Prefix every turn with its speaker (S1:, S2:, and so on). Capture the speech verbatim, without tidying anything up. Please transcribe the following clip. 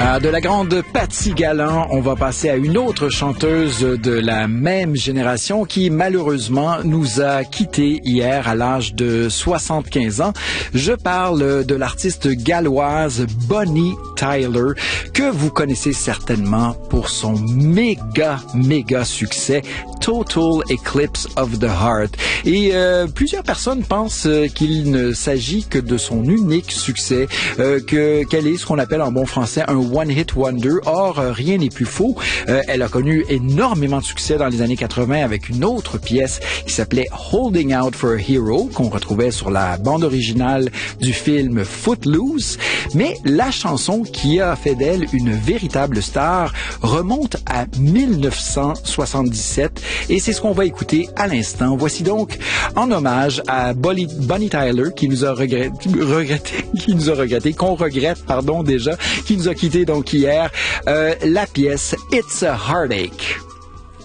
S1: Ah, de la grande Patsy Galland, on va passer à une autre chanteuse de la même génération qui malheureusement nous a quittés hier à l'âge de soixante-quinze ans. Je parle de l'artiste galloise Bonnie Tyler, que vous connaissez certainement pour son méga, méga succès Total Eclipse of the Heart. Et euh, plusieurs personnes pensent euh, qu'il ne s'agit que de son unique succès, euh, que qu'elle est ce qu'on appelle en bon français un one-hit wonder. Or, euh, rien n'est plus faux. Euh, elle a connu énormément de succès dans les années quatre-vingt avec une autre pièce qui s'appelait Holding Out for a Hero, qu'on retrouvait sur la bande originale du film Footloose. Mais la chanson qui a fait d'elle une véritable star remonte à mille neuf cent soixante-dix-sept. Et c'est ce qu'on va écouter à l'instant. Voici donc, en hommage à Bonnie, Bonnie Tyler, qui nous a regretté, regretté, qui nous a regretté, qu'on regrette, pardon, déjà, qui nous a quittés donc hier, euh, la pièce It's a Heartache.